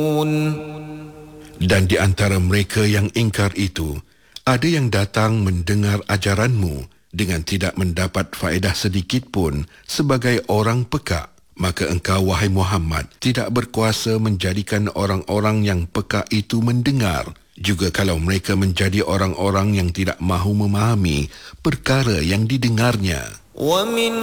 Dan di antara mereka yang ingkar itu, ada yang datang mendengar ajaranmu dengan tidak mendapat faedah sedikit pun sebagai orang pekak. Maka engkau, wahai Muhammad, tidak berkuasa menjadikan orang-orang yang pekak itu mendengar, juga kalau mereka menjadi orang-orang yang tidak mahu memahami perkara yang didengarnya.